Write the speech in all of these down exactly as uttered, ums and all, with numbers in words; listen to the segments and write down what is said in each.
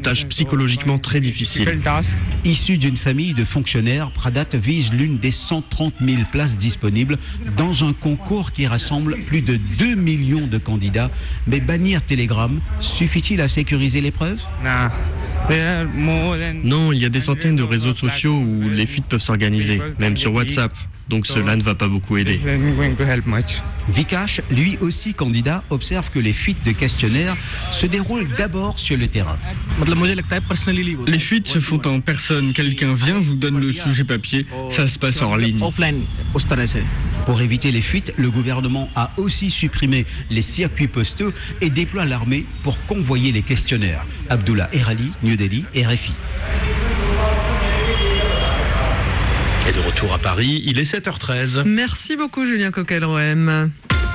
tâche psychologiquement très difficile. Issu d'une famille de fonctionnaires, Pradat vise l'une des cent trente mille places disponibles dans un concours qui rassemble plus de deux millions de candidats. Mais bannir Telegram, suffit-il à sécuriser l'épreuve ? Non, il y a des centaines de réseaux sociaux où les fuites peuvent s'organiser, même sur WhatsApp. Donc cela ne va pas beaucoup aider. Vikash, lui aussi candidat, observe que les fuites de questionnaires se déroulent d'abord sur le terrain. Les fuites se font en personne. Quelqu'un vient, vous donne le sujet papier, ça se passe en ligne. Pour éviter les fuites, le gouvernement a aussi supprimé les circuits postaux et déploie l'armée pour convoyer les questionnaires. Abdullah Erali, New Delhi, R F I. Et de retour à Paris, il est sept heures treize. Merci beaucoup Julien Coquelroem.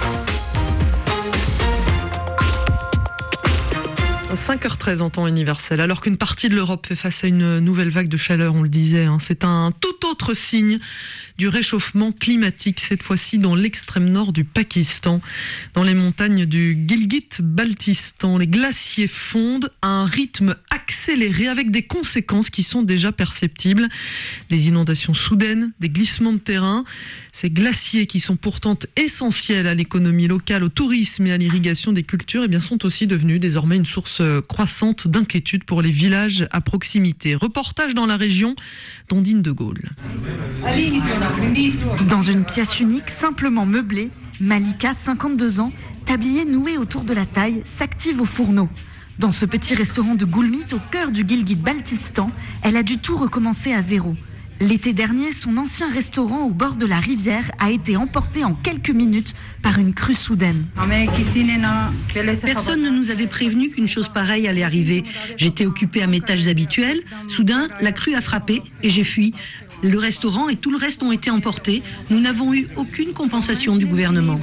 cinq heures treize en temps universel, alors qu'une partie de l'Europe fait face à une nouvelle vague de chaleur, on le disait, hein, c'est un tout autre signe du réchauffement climatique, cette fois-ci dans l'extrême nord du Pakistan, dans les montagnes du Gilgit-Baltistan. Les glaciers fondent à un rythme accéléré avec des conséquences qui sont déjà perceptibles. Des inondations soudaines, des glissements de terrain. Ces glaciers qui sont pourtant essentiels à l'économie locale, au tourisme et à l'irrigation des cultures, eh bien, sont aussi devenus désormais une source croissante d'inquiétude pour les villages à proximité. Reportage dans la région d'Ondine de Gaulle. Dans une pièce unique, simplement meublée, Malika, cinquante-deux ans, tablier noué autour de la taille, s'active au fourneau. Dans ce petit restaurant de Gulmit, au cœur du Gilgit-Baltistan, elle a dû tout recommencer à zéro. L'été dernier, son ancien restaurant au bord de la rivière a été emporté en quelques minutes par une crue soudaine. Personne ne nous avait prévenu qu'une chose pareille allait arriver. J'étais occupée à mes tâches habituelles. Soudain, la crue a frappé et j'ai fui. Le restaurant et tout le reste ont été emportés. Nous n'avons eu aucune compensation du gouvernement.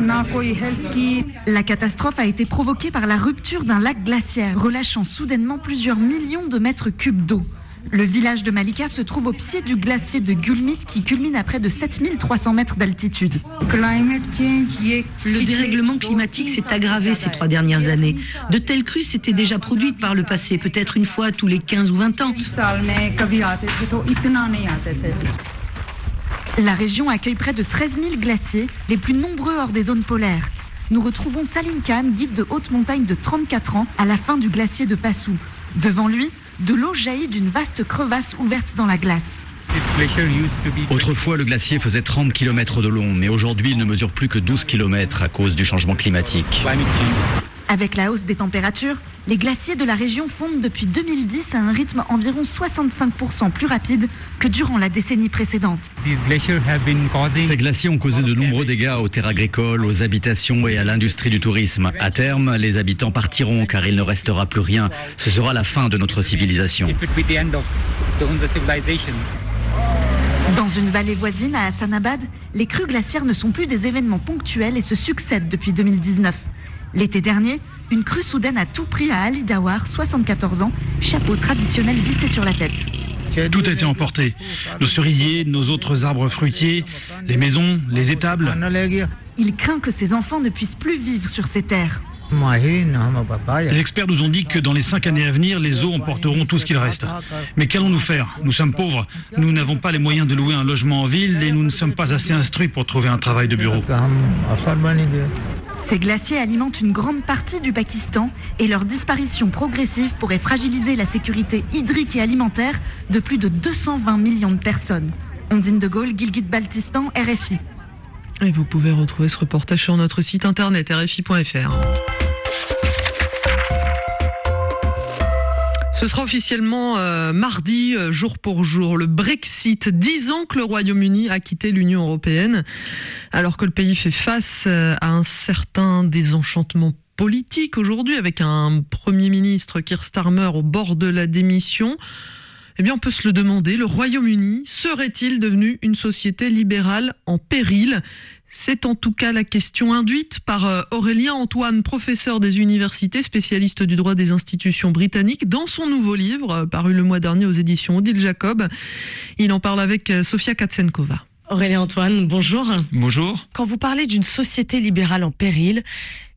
La catastrophe a été provoquée par la rupture d'un lac glaciaire, relâchant soudainement plusieurs millions de mètres cubes d'eau. Le village de Malika se trouve au pied du glacier de Gulmit qui culmine à près de sept mille trois cents mètres d'altitude. Le dérèglement climatique s'est aggravé ces trois dernières années. De telles crues s'étaient déjà produites par le passé, peut-être une fois tous les quinze ou vingt ans. La région accueille près de treize mille glaciers, les plus nombreux hors des zones polaires. Nous retrouvons Salim Khan, guide de haute montagne de trente-quatre ans, à la fin du glacier de Passou. Devant lui, de l'eau jaillit d'une vaste crevasse ouverte dans la glace. Autrefois, le glacier faisait trente kilomètres de long, mais aujourd'hui, il ne mesure plus que douze kilomètres à cause du changement climatique. Avec la hausse des températures, les glaciers de la région fondent depuis deux mille dix à un rythme environ soixante-cinq pour cent plus rapide que durant la décennie précédente. Ces glaciers ont causé de nombreux dégâts aux terres agricoles, aux habitations et à l'industrie du tourisme. À terme, les habitants partiront car il ne restera plus rien. Ce sera la fin de notre civilisation. Dans une vallée voisine, à Hassanabad, les crues glaciaires ne sont plus des événements ponctuels et se succèdent depuis deux mille dix-neuf. L'été dernier, une crue soudaine a tout pris à Ali Dawar, soixante-quatorze ans, chapeau traditionnel vissé sur la tête. Tout a été emporté. Nos cerisiers, nos autres arbres fruitiers, les maisons, les étables. Il craint que ses enfants ne puissent plus vivre sur ces terres. Les experts nous ont dit que dans les cinq années à venir, les eaux emporteront tout ce qu'il reste. Mais qu'allons-nous faire ? Nous sommes pauvres, nous n'avons pas les moyens de louer un logement en ville et nous ne sommes pas assez instruits pour trouver un travail de bureau. Ces glaciers alimentent une grande partie du Pakistan et leur disparition progressive pourrait fragiliser la sécurité hydrique et alimentaire de plus de deux cent vingt millions de personnes. Ondine de Gaulle, Gilgit-Baltistan, R F I. Et vous pouvez retrouver ce reportage sur notre site internet r f i point f r. Ce sera officiellement euh, mardi, euh, jour pour jour, le Brexit. Dix ans que le Royaume-Uni a quitté l'Union européenne, alors que le pays fait face euh, à un certain désenchantement politique aujourd'hui, avec un Premier ministre, Keir Starmer, au bord de la démission. Eh bien, on peut se le demander, le Royaume-Uni serait-il devenu une société libérale en péril ? C'est en tout cas la question induite par Aurélien Antoine, professeur des universités, spécialiste du droit des institutions britanniques, dans son nouveau livre, paru le mois dernier aux éditions Odile Jacob. Il en parle avec Sofia Katsenkova. Aurélien Antoine, bonjour. Bonjour. Quand vous parlez d'une société libérale en péril,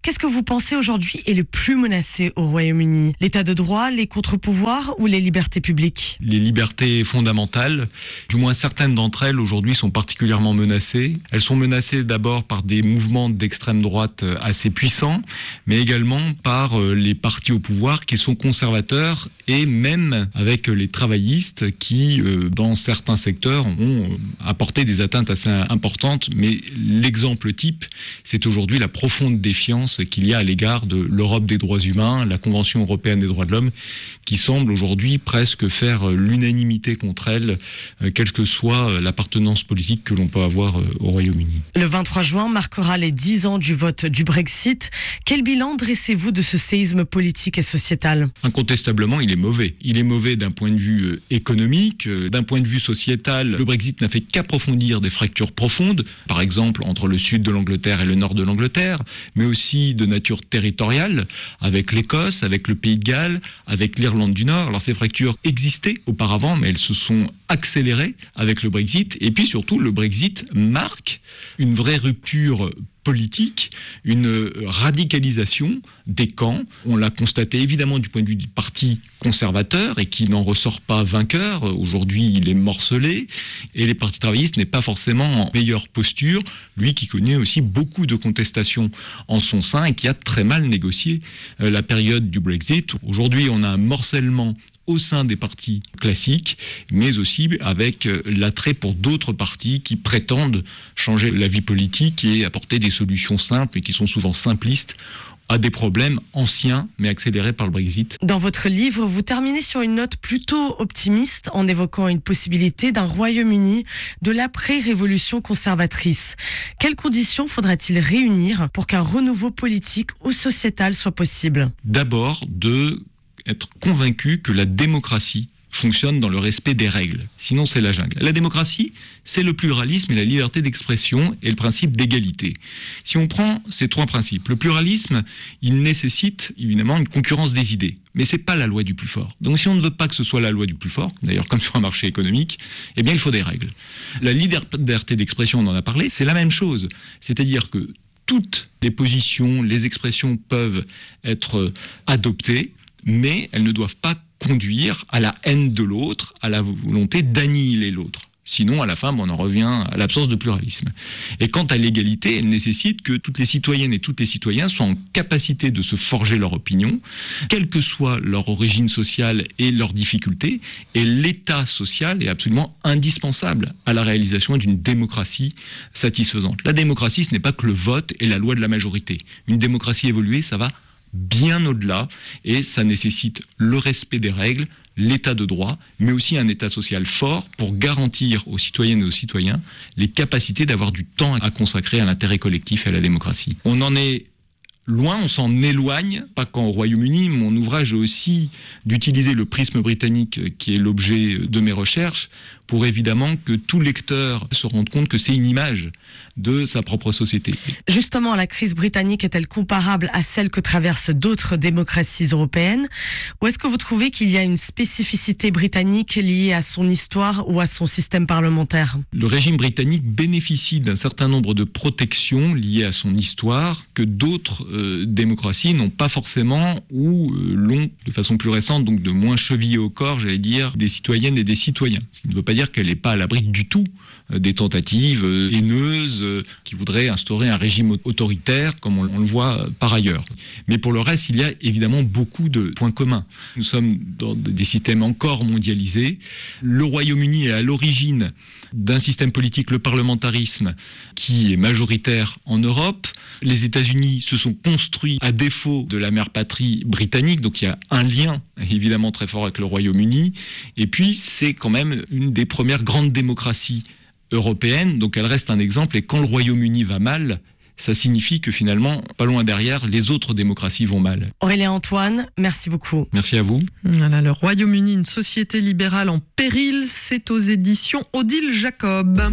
Qu'est-ce que vous pensez aujourd'hui est le plus menacé au Royaume-Uni ? L'état de droit, les contre-pouvoirs ou les libertés publiques ? Les libertés fondamentales, du moins certaines d'entre elles aujourd'hui sont particulièrement menacées. Elles sont menacées d'abord par des mouvements d'extrême droite assez puissants, mais également par les partis au pouvoir qui sont conservateurs et même avec les travaillistes qui, dans certains secteurs, ont apporté des atteintes assez importantes. Mais l'exemple type, c'est aujourd'hui la profonde défiance qu'il y a à l'égard de l'Europe des droits humains, la Convention européenne des droits de l'homme, qui semble aujourd'hui presque faire l'unanimité contre elle, quelle que soit l'appartenance politique que l'on peut avoir au Royaume-Uni. Le vingt-trois juin marquera les dix ans du vote du Brexit. Quel bilan dressez-vous de ce séisme politique et sociétal ? Incontestablement, il est mauvais. Il est mauvais d'un point de vue économique, d'un point de vue sociétal. Le Brexit n'a fait qu'approfondir des fractures profondes, par exemple entre le sud de l'Angleterre et le nord de l'Angleterre, mais aussi de nature territoriale, avec l'Écosse, avec le Pays de Galles, avec l'Irlande du Nord. Alors ces fractures existaient auparavant, mais elles se sont accélérées avec le Brexit. Et puis surtout, le Brexit marque une vraie rupture politique, une radicalisation des camps. On l'a constaté évidemment du point de vue du parti conservateur et qui n'en ressort pas vainqueur. Aujourd'hui, il est morcelé et les partis travaillistes n'est pas forcément en meilleure posture. Lui qui connaît aussi beaucoup de contestations en son sein et qui a très mal négocié la période du Brexit. Aujourd'hui, on a un morcellement au sein des partis classiques, mais aussi avec l'attrait pour d'autres partis qui prétendent changer la vie politique et apporter des solutions simples et qui sont souvent simplistes à des problèmes anciens mais accélérés par le Brexit. Dans votre livre, vous terminez sur une note plutôt optimiste en évoquant une possibilité d'un Royaume-Uni de l'après-révolution conservatrice. Quelles conditions faudra-t-il réunir pour qu'un renouveau politique ou sociétal soit possible ? D'abord, de être convaincu que la démocratie fonctionne dans le respect des règles. Sinon, c'est la jungle. La démocratie, c'est le pluralisme et la liberté d'expression et le principe d'égalité. Si on prend ces trois principes, le pluralisme, il nécessite évidemment une concurrence des idées. Mais c'est pas la loi du plus fort. Donc si on ne veut pas que ce soit la loi du plus fort, d'ailleurs comme sur un marché économique, eh bien il faut des règles. La liberté d'expression, on en a parlé, c'est la même chose. C'est-à-dire que toutes les positions, les expressions peuvent être adoptées, mais elles ne doivent pas conduire à la haine de l'autre, à la volonté d'annihiler l'autre. Sinon, à la fin, on en revient à l'absence de pluralisme. Et quant à l'égalité, elle nécessite que toutes les citoyennes et tous les citoyens soient en capacité de se forger leur opinion, quelle que soit leur origine sociale et leurs difficultés. Et l'État social est absolument indispensable à la réalisation d'une démocratie satisfaisante. La démocratie, ce n'est pas que le vote et la loi de la majorité. Une démocratie évoluée, ça va bien au-delà, et ça nécessite le respect des règles, l'état de droit, mais aussi un état social fort pour garantir aux citoyennes et aux citoyens les capacités d'avoir du temps à consacrer à l'intérêt collectif et à la démocratie. On en est loin, on s'en éloigne, pas qu'au Royaume-Uni. Mon ouvrage est aussi d'utiliser le prisme britannique qui est l'objet de mes recherches pour évidemment que tout lecteur se rende compte que c'est une image de sa propre société. Justement, la crise britannique est-elle comparable à celle que traversent d'autres démocraties européennes ? Ou est-ce que vous trouvez qu'il y a une spécificité britannique liée à son histoire ou à son système parlementaire ? Le régime britannique bénéficie d'un certain nombre de protections liées à son histoire que d'autres euh, démocraties n'ont pas forcément ou euh, l'ont de façon plus récente, donc de moins chevillée au corps, j'allais dire, des citoyennes et des citoyens. Ce qui ne veut pas dire qu'elle n'est pas à l'abri du tout des tentatives haineuses qui voudraient instaurer un régime autoritaire, comme on le voit par ailleurs. Mais pour le reste, il y a évidemment beaucoup de points communs. Nous sommes dans des systèmes encore mondialisés. Le Royaume-Uni est à l'origine d'un système politique, le parlementarisme, qui est majoritaire en Europe. Les États-Unis se sont construits à défaut de la mère patrie britannique, donc il y a un lien évidemment très fort avec le Royaume-Uni. Et puis, c'est quand même une des premières grandes démocraties européennes, donc elle reste un exemple. Et quand le Royaume-Uni va mal, ça signifie que finalement, pas loin derrière, les autres démocraties vont mal. Aurélien Antoine, merci beaucoup. Merci à vous. Voilà, le Royaume-Uni, une société libérale en péril, c'est aux éditions Odile Jacob.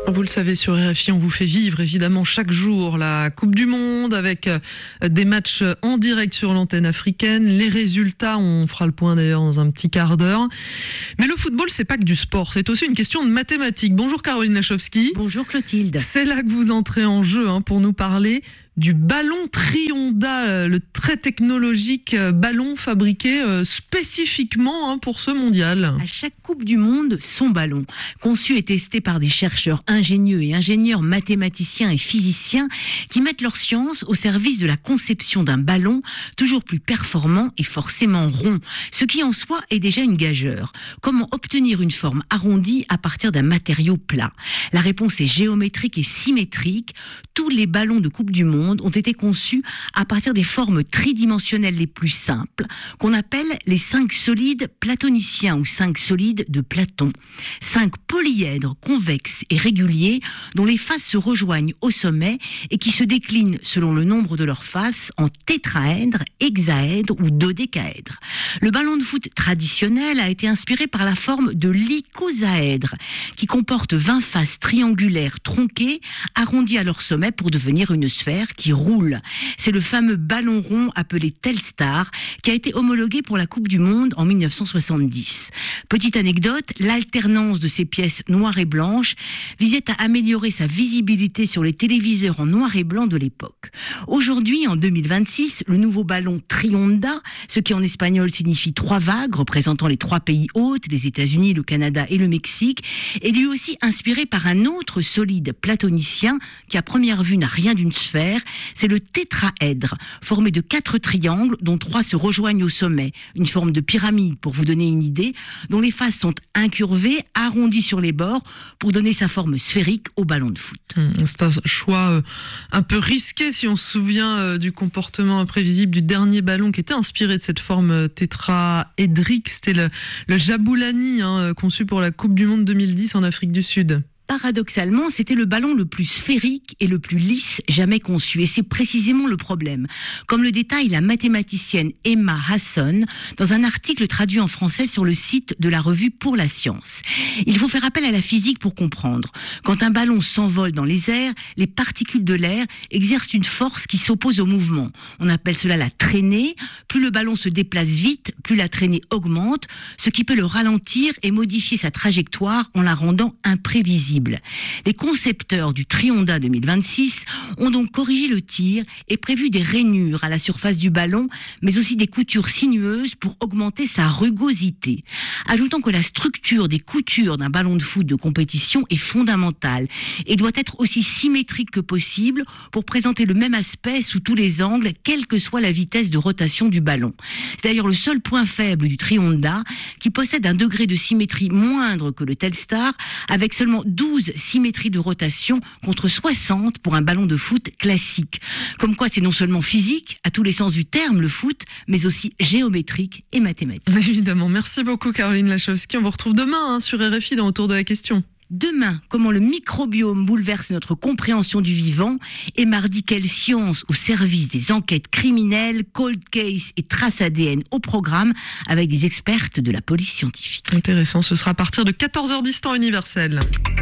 Vous le savez, sur R F I, on vous fait vivre évidemment chaque jour la Coupe du Monde avec des matchs en direct sur l'antenne africaine. Les résultats, on fera le point d'ailleurs dans un petit quart d'heure. Mais le football, c'est pas que du sport, c'est aussi une question de mathématiques. Bonjour Caroline Lachowski. Bonjour Clotilde. C'est là que vous entrez en jeu hein, pour nous parler du ballon Trionda, le très technologique ballon fabriqué spécifiquement pour ce mondial. À chaque Coupe du Monde, son ballon, conçu et testé par des chercheurs ingénieux et ingénieurs mathématiciens et physiciens qui mettent leur science au service de la conception d'un ballon toujours plus performant et forcément rond, ce qui en soi est déjà une gageure. Comment obtenir une forme arrondie à partir d'un matériau plat? La réponse est géométrique et symétrique. Tous les ballons de Coupe du Monde ont été conçus à partir des formes tridimensionnelles les plus simples, qu'on appelle les cinq solides platoniciens ou cinq solides de Platon. Cinq polyèdres convexes et réguliers dont les faces se rejoignent au sommet et qui se déclinent selon le nombre de leurs faces en tétraèdres, hexaèdres ou dodécaèdres. Le ballon de foot traditionnel a été inspiré par la forme de l'icosaèdre, qui comporte vingt faces triangulaires tronquées, arrondies à leur sommet pour devenir une sphère qui roule. C'est le fameux ballon rond appelé Telstar qui a été homologué pour la Coupe du Monde en mille neuf cent soixante-dix. Petite anecdote, l'alternance de ces pièces noires et blanches visait à améliorer sa visibilité sur les téléviseurs en noir et blanc de l'époque. Aujourd'hui, en deux mille vingt-six, le nouveau ballon Trionda, ce qui en espagnol signifie trois vagues, représentant les trois pays hôtes, les États-Unis, le Canada et le Mexique, est lui aussi inspiré par un autre solide platonicien qui à première vue n'a rien d'une sphère, c'est le tétraèdre, formé de quatre triangles dont trois se rejoignent au sommet, une forme de pyramide pour vous donner une idée, dont les faces sont incurvées, arrondies sur les bords pour donner sa forme sphérique au ballon de foot. C'est un choix euh, un peu risqué si on se souvient euh, du comportement imprévisible du dernier ballon qui était inspiré de cette forme euh, tétraédrique, c'était le, le Jabulani hein, conçu pour la Coupe du Monde deux mille dix en Afrique du Sud. Paradoxalement, c'était le ballon le plus sphérique et le plus lisse jamais conçu. Et c'est précisément le problème. Comme le détaille la mathématicienne Emma Hasson dans un article traduit en français sur le site de la revue Pour la Science. Il faut faire appel à la physique pour comprendre. Quand un ballon s'envole dans les airs, les particules de l'air exercent une force qui s'oppose au mouvement. On appelle cela la traînée. Plus le ballon se déplace vite, plus la traînée augmente, ce qui peut le ralentir et modifier sa trajectoire en la rendant imprévisible. Les concepteurs du Trionda deux mille vingt-six ont donc corrigé le tir et prévu des rainures à la surface du ballon, mais aussi des coutures sinueuses pour augmenter sa rugosité. Ajoutons que la structure des coutures d'un ballon de foot de compétition est fondamentale et doit être aussi symétrique que possible pour présenter le même aspect sous tous les angles, quelle que soit la vitesse de rotation du ballon. C'est d'ailleurs le seul point faible du Trionda, qui possède un degré de symétrie moindre que le Telstar, avec seulement douze symétries de rotation contre soixante pour un ballon de foot classique. Comme quoi c'est non seulement physique, à tous les sens du terme, le foot, mais aussi géométrique et mathématique. Évidemment, merci beaucoup Caroline Lachowski. On vous retrouve demain hein, sur R F I dans Autour de la question. Demain, comment le microbiome bouleverse notre compréhension du vivant, et mardi, quelle science au service des enquêtes criminelles, cold case et traces A D N au programme avec des expertes de la police scientifique. Intéressant, ce sera à partir de quatorze heures dix temps universel.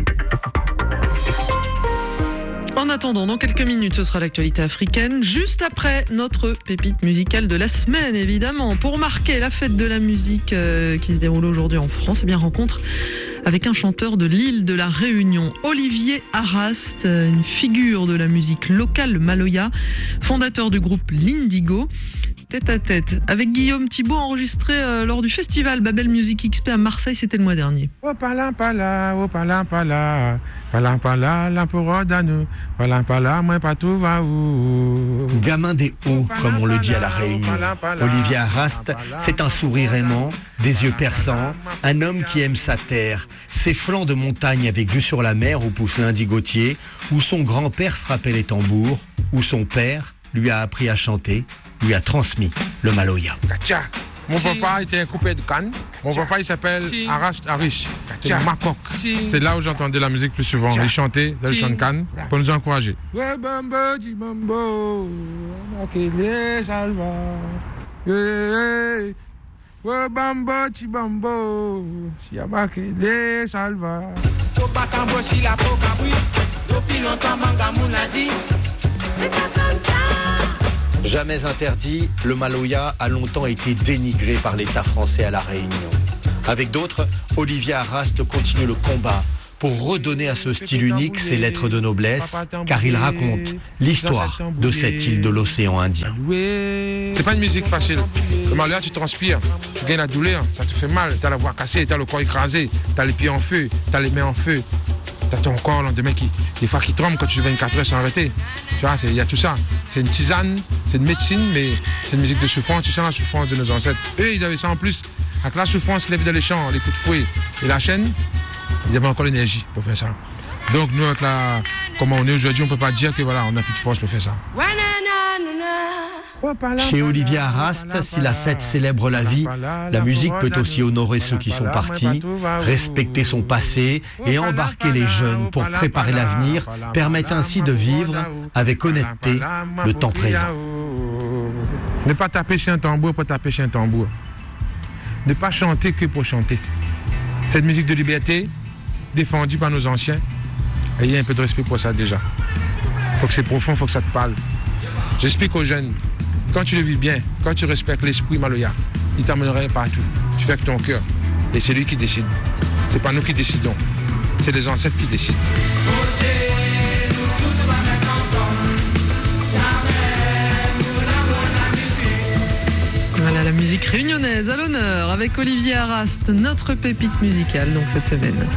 En attendant, dans quelques minutes, ce sera l'actualité africaine, juste après notre pépite musicale de la semaine, évidemment. Pour marquer la fête de la musique euh, qui se déroule aujourd'hui en France, eh bien, rencontre avec un chanteur de l'île de la Réunion, Olivier Arast, une figure de la musique locale, le Maloya, fondateur du groupe L'Indigo. Tête à tête avec Guillaume Thibault, enregistré euh, lors du festival Babel Music X P à Marseille, c'était le mois dernier. Oh pala pala, oh pala pala, pala pala, l'empereur d'Anou, pala pala, moi pas tout va où. Gamin des hauts, comme on le dit à la Réunion. Olivier Arast, c'est un sourire aimant, des yeux perçants, un homme qui aime sa terre, ses flancs de montagne avec vue sur la mer où pousse l'indigotier, où son grand-père frappait les tambours, où son père lui a appris à chanter, lui a transmis le Maloya. Mon papa était un coupé de canne. Mon papa, il s'appelle Arast Arish. C'est le Macoc. C'est là où j'entendais la musique plus souvent. Il chantait dans le champ de canne pour nous encourager. faut pas t'embaucher la procabri. Depuis longtemps, Mangamoun l'a dit. Mais ça comme ça. Jamais interdit, le maloya a longtemps été dénigré par l'État français à La Réunion. Avec d'autres, Olivier Arrast continue le combat pour redonner à ce style unique ses lettres de noblesse, car il raconte l'histoire de cette île de l'océan Indien. C'est pas une musique facile. Le maloya, tu transpires, tu gagnes la douleur, ça te fait mal, t'as la voix cassée, t'as le corps écrasé, t'as les pieds en feu, t'as les mains en feu, t'as ton corps le lendemain qui, des fois qui tremble quand tu fais vingt-quatre heures sans arrêter. Tu vois, il y a tout ça. C'est une tisane, c'est une médecine, mais c'est une musique de souffrance. Tu sens la souffrance de nos ancêtres. Eux, ils avaient ça en plus. Avec la souffrance qu'ils avaient dans les champs, les coups de fouet et la chaîne, ils avaient encore l'énergie pour faire ça. Donc nous, avec la, comment on est aujourd'hui, on ne peut pas dire que voilà, on n'a plus de force pour faire ça. Chez Olivier Arrast, si la fête célèbre la vie, la musique peut aussi honorer ceux qui sont partis, respecter son passé et embarquer les jeunes pour préparer l'avenir, permettre ainsi de vivre avec honnêteté le temps présent. Ne pas taper chez un tambour pour taper chez un tambour. Ne pas chanter que pour chanter. Cette musique de liberté, défendue par nos anciens, ayez un peu de respect pour ça déjà. Il faut que c'est profond, il faut que ça te parle. J'explique aux jeunes, quand tu le vis bien, quand tu respectes l'esprit maloya, il t'emmènerait partout. Tu fais avec ton cœur. Et c'est lui qui décide. C'est pas nous qui décidons. C'est les ancêtres qui décident. Voilà la musique réunionnaise à l'honneur avec Olivier Arrast, notre pépite musicale donc cette semaine.